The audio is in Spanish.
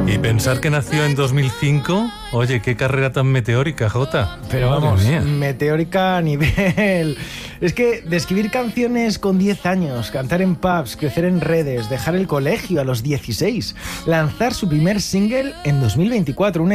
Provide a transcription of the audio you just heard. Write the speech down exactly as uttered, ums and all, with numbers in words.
Y pensar que nació en dos mil cinco, oye, qué carrera tan meteórica, Jota. Pero Madre vamos, mía. meteórica a nivel... Es que de escribir canciones con diez años, cantar en pubs, crecer en redes, dejar el colegio a los dieciséis, lanzar su primer single en dos mil veinticuatro, un